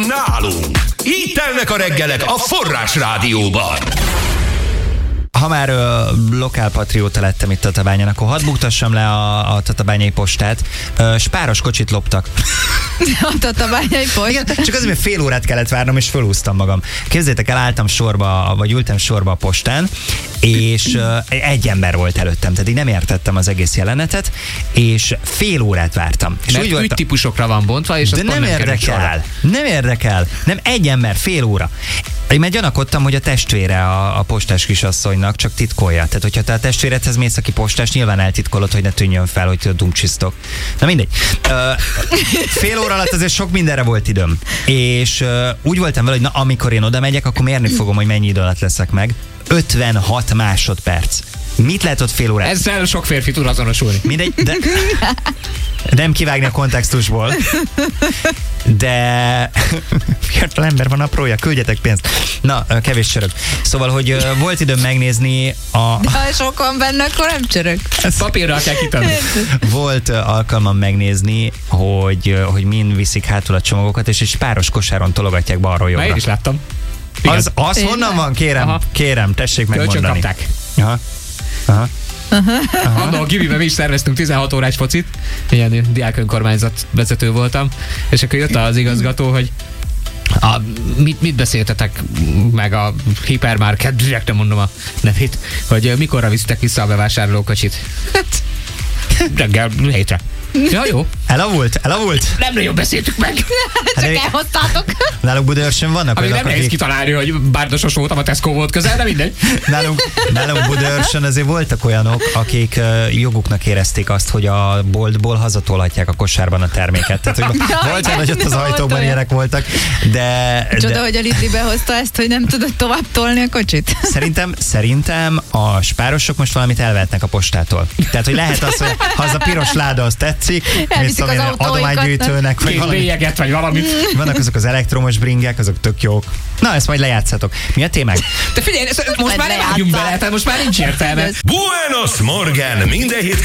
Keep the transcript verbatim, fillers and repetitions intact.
nálunk. Így telnek a reggelek a Forrás Rádióban. Ha már ö, lokálpatrióta lettem itt Tatabányán, akkor hadd mutassam le a, a tatabányai postát. Ö, spáros kocsit loptak. A tatabányai post? Igen, csak azért, mert fél órát kellett várnom, és fölúztam magam. Képzeljétek el, álltam sorba, vagy ültem sorba a postán, és ö, egy ember volt előttem, tehát így nem értettem az egész jelenetet, és fél órát vártam. És mert úgy úgy típusokra van bontva, és de nem, nem érdekel, nem érdekel, nem egy ember, fél óra. Én már gyanakodtam, hogy a testvére a, a postás kisasszonynak, csak titkolja. Tehát, hogyha te a testvéredhez mész, aki postás, nyilván eltitkolod, hogy ne tűnjön fel, hogy dumcsisztok. Na mindegy. Uh, fél óra alatt azért sok mindenre volt időm. És uh, úgy voltam vele, hogy na, amikor én oda megyek, akkor mérni fogom, hogy mennyi idő alatt leszek meg. ötvenhat másodperc. Mit lehet ott fél órát? Ezzel sok férfi tud azonosulni. Mindegy, de nem kivágni a kontextusból. De fiatal ember van aprója, küldjetek pénzt. Na, kevés csörög. Szóval, hogy volt időm megnézni a... De ha sok van benne, akkor nem csörög. Ezt papírral kell kitanulni. Volt alkalmam megnézni, hogy, hogy min viszik hátul a csomagokat, és egy páros kosáron tologatják balról jobbra. Na, én is láttam. Igen. Az, az honnan van? Kérem, Aha. kérem, tessék megmondani. Kölcsön kapták. Aha. Aha. Annól a Gibiben mi is szerveztünk tizenhat órás focit, ilyen diák önkormányzat vezető voltam, és akkor jött az igazgató, hogy a, mit, mit beszéltetek meg a hipermarket, direkt nem mondom a nevét, hogy mikorra viszitek vissza a bevásárlókocsit. Hát, reggel hétre. Ja, jó. Elavult, elavult. Nem nagyon beszéltük meg. Csak hát elhoztátok. Nálunk Budaörsön vannak olyanok, nem nehéz akik... kitalálni, hogy bárdosos voltam, a Tesco volt közel, de mindegy. Nálunk, nálunk Budaörsön azért voltak olyanok, akik uh, joguknak érezték azt, hogy a boltból hazatolhatják a kosárban a terméket. Tehát, hogy ja, volt olyan, hogy ott az ajtóban ilyenek voltak, de... Csoda, de... hogy a Lidli behozta ezt, hogy nem tudod tovább tolni a kocsit. Szerintem, szerintem a spárosok most valamit elvehetnek a postától. Tehát, hogy lehet az, hogy ha az a piros láda az tetszik, elviszik az adománygyűjtőnek, vagy valami. Bélyeget, vagy valamit. Vannak azok az elektromos bringek, azok tök jók. Na, ezt majd lejátszatok. Mi a témánk? De figyelj, most már nem vágjunk bele, tehát most már nincs értelme. Buenos Morgen! Minden hétköznap